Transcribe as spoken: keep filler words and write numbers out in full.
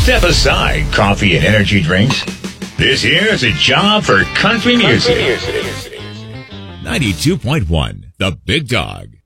Step aside coffee and energy drinks. This here is a job for country music. ninety-two point one, The Big Dog.